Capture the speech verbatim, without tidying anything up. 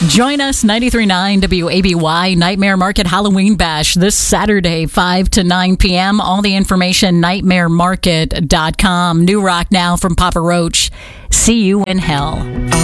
Join us, ninety-three point nine W A B Y Nightmare Market Halloween Bash this Saturday, five to nine p.m. All the information, nightmare market dot com. New rock now from Papa Roach. See you in hell.